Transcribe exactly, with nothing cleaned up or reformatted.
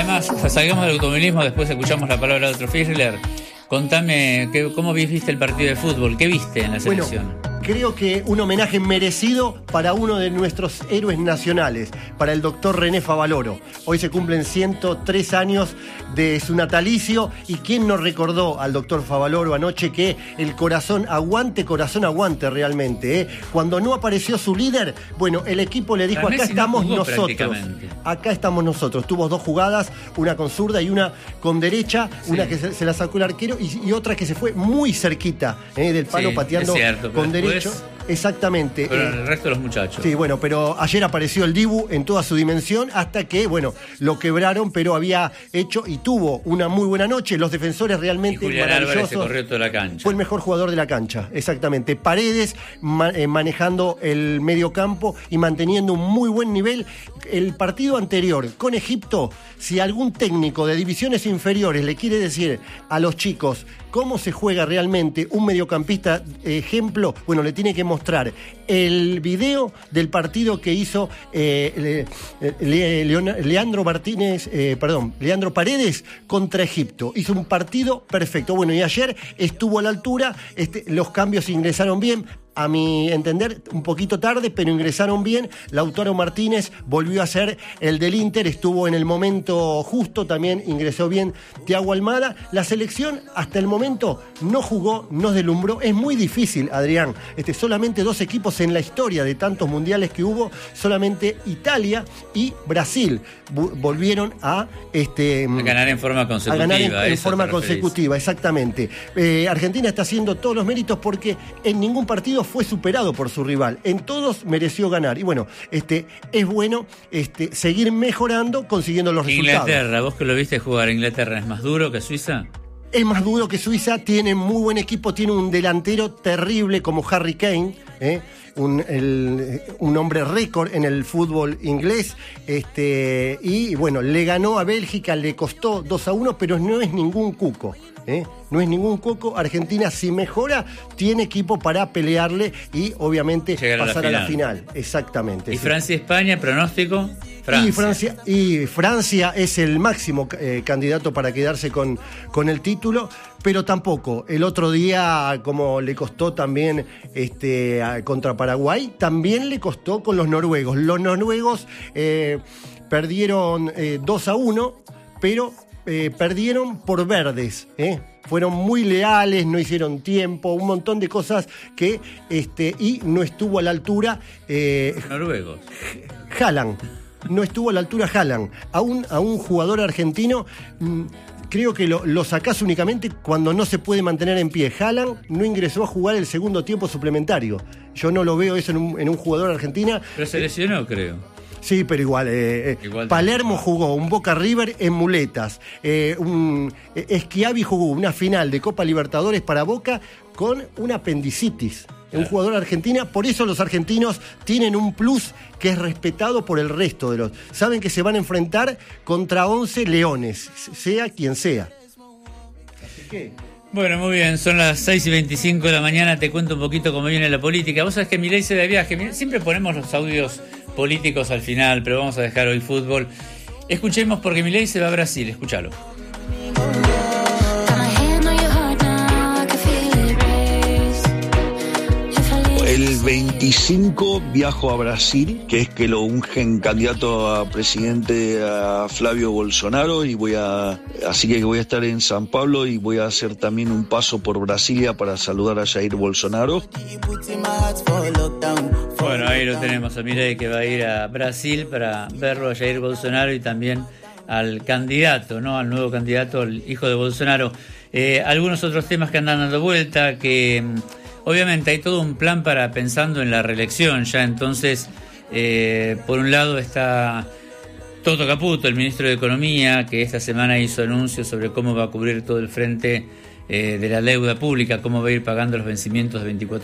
además, salgamos del automovilismo, después escuchamos la palabra de otro Fischler. Contame, ¿qué, ¿cómo viste el partido de fútbol? ¿Qué viste en la selección? Bueno, creo que un homenaje merecido para uno de nuestros héroes nacionales, para el doctor René Favaloro. Hoy se cumplen ciento tres años de su natalicio, y quién nos recordó al doctor Favaloro anoche que el corazón aguante, corazón aguante realmente, ¿eh? Cuando no apareció su líder, bueno, el equipo le dijo, acá estamos no nosotros, acá estamos nosotros. Tuvo dos jugadas, una con zurda y una con derecha, sí. Una que se, se la sacó el arquero y, y otra que se fue muy cerquita, ¿eh? Del palo, sí, pateando cierto, con derecho. Después... Exactamente. Pero el resto de los muchachos. Sí, bueno, pero ayer apareció el Dibu en toda su dimensión hasta que, bueno, lo quebraron, pero había hecho y tuvo una muy buena noche. Los defensores realmente y Julián maravillosos. Álvarez se corrió toda la cancha. Fue el mejor jugador de la cancha, exactamente. Paredes ma- eh, manejando el medio campo y manteniendo un muy buen nivel. El partido anterior con Egipto, si algún técnico de divisiones inferiores le quiere decir a los chicos cómo se juega realmente un mediocampista ejemplo, bueno, le tiene que mostrar el video del partido que hizo eh, Le, Le, Le, Leandro Martínez, eh, perdón, Leandro Paredes contra Egipto. Hizo un partido perfecto. Bueno, y ayer estuvo a la altura, este, los cambios ingresaron bien. A mi entender, un poquito tarde, pero ingresaron bien. Lautaro Martínez volvió a ser el del Inter, estuvo en el momento justo, también ingresó bien Thiago Almada. La selección hasta el momento no jugó, no deslumbró. Es muy difícil, Adrián. Este, solamente dos equipos en la historia de tantos mundiales que hubo, solamente Italia y Brasil volvieron a, este, a ganar en forma consecutiva. A ganar en, en forma consecutiva, exactamente. Eh, Argentina está haciendo todos los méritos porque en ningún partido fue superado por su rival. En todos mereció ganar. Y bueno, este, es bueno este, seguir mejorando, consiguiendo los Inglaterra, resultados. Inglaterra, vos que lo viste jugar, ¿Inglaterra es más duro que Suiza? Es más duro que Suiza, tiene muy buen equipo, tiene un delantero terrible como Harry Kane, ¿eh? Un, el, un hombre récord en el fútbol inglés, este, y bueno, le ganó a Bélgica, le costó dos a uno, pero no es ningún cuco, ¿eh? No es ningún coco. Argentina, si mejora, tiene equipo para pelearle y obviamente llegar pasar a la, a la final. Exactamente. ¿Y sí. Francia-España, pronóstico? Francia. Y Francia, y Francia es el máximo eh, candidato para quedarse con, con el título, pero tampoco. El otro día, como le costó también este, a, contra Paraguay, también le costó con los noruegos. Los noruegos eh, perdieron eh, dos a uno, pero eh, perdieron por verdes, ¿eh? Fueron muy leales, no hicieron tiempo, un montón de cosas que, este, y no estuvo a la altura. Eh, Noruegos. Haaland. No estuvo a la altura Haaland. A un, a un jugador argentino, mmm, creo que lo, lo sacás únicamente cuando no se puede mantener en pie. Haaland no ingresó a jugar el segundo tiempo suplementario. Yo no lo veo eso en un, en un jugador argentino. Pero se lesionó, creo. Sí, pero igual, eh, igual Palermo jugó un Boca River en muletas, eh, un eh, Schiavi jugó una final de Copa Libertadores para Boca con una apendicitis, claro. Un jugador argentino. Por eso los argentinos tienen un plus que es respetado por el resto de los. Saben que se van a enfrentar contra once leones, sea quien sea. Así que... Bueno, muy bien, son las seis y veinticinco de la mañana, te cuento un poquito cómo viene la política. Vos sabés que Milei se da de viaje, siempre ponemos los audios políticos al final, pero vamos a dejar hoy fútbol. Escuchemos porque Milei se va a Brasil, escúchalo. El veinticinco viajo a Brasil, que es que lo ungen candidato a presidente a Flavio Bolsonaro, y voy a, así que voy a estar en San Pablo y voy a hacer también un paso por Brasilia para saludar a Jair Bolsonaro. Bueno, ahí lo tenemos a Milei, que va a ir a Brasil para verlo a Jair Bolsonaro y también al candidato, ¿no? Al nuevo candidato, al hijo de Bolsonaro. Eh, algunos otros temas que andan dando vuelta, que obviamente hay todo un plan para pensando en la reelección ya. Entonces, eh, por un lado está Toto Caputo, el ministro de Economía, que esta semana hizo anuncios sobre cómo va a cubrir todo el frente eh, de la deuda pública, cómo va a ir pagando los vencimientos de veinticuatro